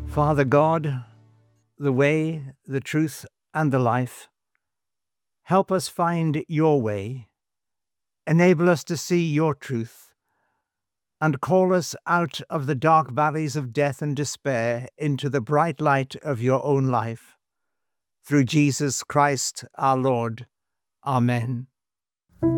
Father God, the way, the truth, and the life, help us find your way, enable us to see your truth, and call us out of the dark valleys of death and despair into the bright light of your own life. Through Jesus Christ our Lord. Amen.